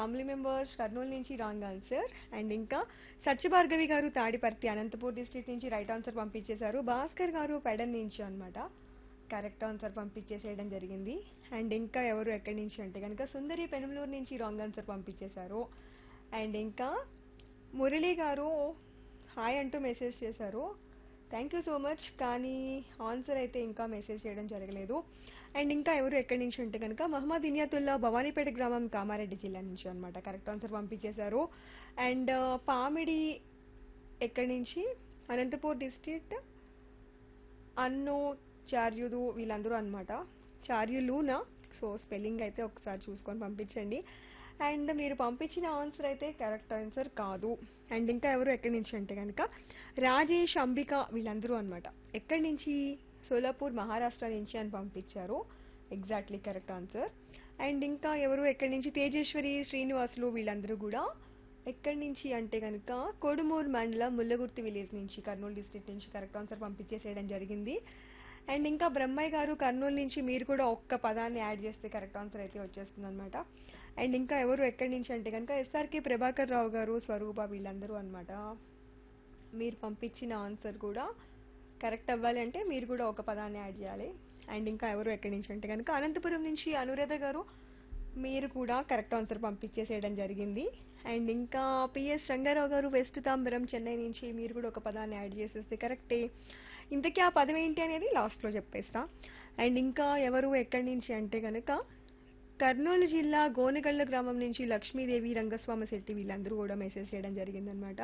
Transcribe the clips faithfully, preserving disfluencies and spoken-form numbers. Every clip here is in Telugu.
ఫ్యామిలీ మెంబర్స్ కర్నూలు నుంచి రాంగ్ ఆన్సర్. అండ్ ఇంకా సత్యభార్గవి గారు తాడిపర్తి అనంతపూర్ డిస్ట్రిక్ట్ నుంచి రైట్ ఆన్సర్ పంపించేశారు. భాస్కర్ గారు పెడన్ నుంచి అన్నమాట కరెక్ట్ ఆన్సర్ పంపించేసేయడం జరిగింది. అండ్ ఇంకా ఎవరు ఎక్కడి నుంచి అంటే కనుక సుందరి పెనుమలూరు నుంచి రాంగ్ ఆన్సర్ పంపించేశారు. అండ్ ఇంకా మురళి గారు హాయ్ అంటూ మెసేజ్ చేశారు. Thank you so much. కానీ ఆన్సర్ అయితే ఇంకా మెసేజ్ చేయడం జరగలేదు. అండ్ ఇంకా ఎవరు ఎక్కడి నుంచి అంటే కనుక మహమ్మద్ ఇనియతుల్లా భవానీపేట గ్రామం కామారెడ్డి జిల్లా నుంచి అనమాట కరెక్ట్ ఆన్సర్ పంపించేశారు. అండ్ పామిడి ఎక్కడి నుంచి అనంతపూర్ డిస్ట్రిక్ట్ అన్నో చార్యులు వీళ్ళందరూ అనమాట చార్యులునా. సో స్పెల్లింగ్ అయితే ఒకసారి చూసుకొని పంపించండి. అండ్ మీరు పంపించిన ఆన్సర్ అయితే కరెక్ట్ ఆన్సర్ కాదు. అండ్ ఇంకా ఎవరు ఎక్కడి నుంచి అంటే కనుక రాజేష్ అంబిక వీళ్ళందరూ అనమాట ఎక్కడి నుంచి సోలాపూర్ మహారాష్ట్ర నుంచి అని పంపించారు. Exactly correct answer. అండ్ ఇంకా ఎవరు ఎక్కడి నుంచి తేజేశ్వరి శ్రీనివాసులు వీళ్ళందరూ కూడా ఎక్కడి నుంచి అంటే కనుక కొడుమూరు మండలం ముల్లగుర్తి విలేజ్ నుంచి కర్నూలు డిస్ట్రిక్ట్ నుంచి కరెక్ట్ ఆన్సర్ పంపించేసేయడం జరిగింది. అండ్ ఇంకా బ్రహ్మయ్య గారు కర్నూలు నుంచి మీరు కూడా ఒక్క పదాన్ని యాడ్ చేస్తే కరెక్ట్ ఆన్సర్ అయితే వచ్చేస్తుంది అనమాట. అండ్ ఇంకా ఎవరు ఎక్కడి నుంచి అంటే కనుక ఎస్ఆర్కే ప్రభాకర్ రావు గారు స్వరూప వీళ్ళందరూ అనమాట మీరు పంపించిన ఆన్సర్ కూడా కరెక్ట్ అవ్వాలి అంటే మీరు కూడా ఒక పదాన్ని యాడ్ చేయాలి. అండ్ ఇంకా ఎవరు ఎక్కడి నుంచి అంటే కనుక అనంతపురం నుంచి అనురాధ గారు మీరు కూడా కరెక్ట్ ఆన్సర్ పంపించేసేయడం జరిగింది. అండ్ ఇంకా పిఎస్ రంగారావు గారు వెస్ట్ తాంబరం చెన్నై నుంచి మీరు కూడా ఒక పదాన్ని యాడ్ చేసేస్తే కరెక్టే. ఇంతకీ ఆ పదం ఏంటి అనేది లాస్ట్లో చెప్పేస్తా. అండ్ ఇంకా ఎవరు ఎక్కడి నుంచి అంటే కనుక కర్నూలు జిల్లా గోనెగళ్ళ గ్రామం నుంచి లక్ష్మీదేవి రంగస్వామి శెట్టి వీళ్ళందరూ కూడా మెసేజ్ చేయడం జరిగిందనమాట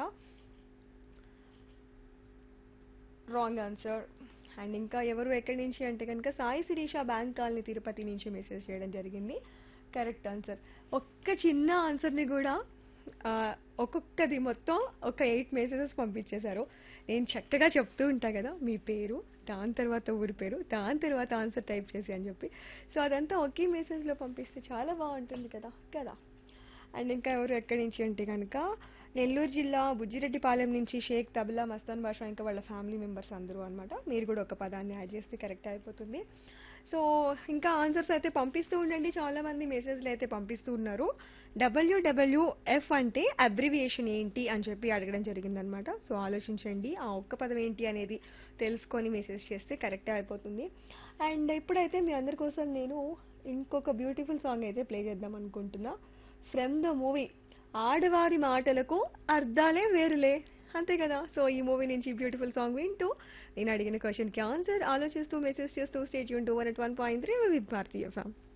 రాంగ్ ఆన్సర్. అండ్ ఇంకా ఎవరు ఎక్కడి నుంచి అంటే కనుక సాయి శిరీష బ్యాంక్ కాలనీ తిరుపతి నుంచి మెసేజ్ చేయడం జరిగింది. Correct answer. ఒక్క చిన్న ఆన్సర్ని కూడా ఒక్కొక్కది మొత్తం ఒక ఎయిట్ మెసేజెస్ పంపించేశారు. నేను చక్కగా చెప్తూ ఉంటా కదా మీ పేరు దాని తర్వాత ఊరి పేరు దాని తర్వాత ఆన్సర్ టైప్ చేసి అని చెప్పి. సో అదంతా ఒకే మెసేజ్లో పంపిస్తే చాలా బాగుంటుంది కదా కదా. అండ్ ఇంకా ఎవరు ఎక్కడి నుంచి అంటే కనుక నెల్లూరు జిల్లా బుజ్జిరెడ్డిపాలెం నుంచి షేక్ తబలా మస్తాన్ బాషా ఇంకా వాళ్ళ ఫ్యామిలీ మెంబర్స్ అందరూ అనమాట మీరు కూడా ఒక పదాన్ని యాడ్ చేస్తే కరెక్ట్ అయిపోతుంది. సో ఇంకా ఆన్సర్స్ అయితే పంపిస్తూ ఉండండి. చాలా మంది మెసేజ్లు అయితే పంపిస్తూ ఉన్నారు. డబ్ల్యూడబ్ల్యూఎఫ్ అంటే అబ్రివియేషన్ ఏంటి అని చెప్పి అడగడం జరిగిందనమాట. సో ఆలోచించండి ఆ ఒక్క పదం ఏంటి అనేది తెలుసుకొని మెసేజ్ చేస్తే కరెక్టే అయిపోతుంది. అండ్ ఇప్పుడైతే మీ అందరి కోసం నేను ఇంకొక బ్యూటిఫుల్ సాంగ్ అయితే ప్లే చేద్దాం అనుకుంటున్నా. ఫ్రమ్ ద మూవీ ఆడవారి మాటలకు అర్థాలే వేరులే అంతే కదా. సో ఈ మూవీ నుంచి బ్యూటిఫుల్ సాంగ్ వింటూ నేను అడిగిన క్వశ్చన్కి ఆన్సర్ ఆలోచిస్తూ మెసేజ్ చేస్తూ stay tune to one at one point three with Bharatiya FM.